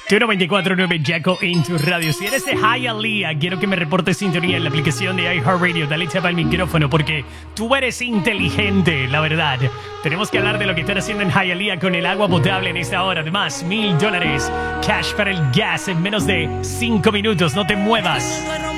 Tu 94.9 Jaco en tu radio. Si eres de Hialeah, quiero que me reportes sintonía en la aplicación de iHeartRadio. Dale chapa al micrófono porque tú eres inteligente, la verdad. Tenemos que hablar de lo que están haciendo en Hialeah con el agua potable en esta hora. Además, $1,000 cash para el gas en menos de 5 minutos. No te muevas.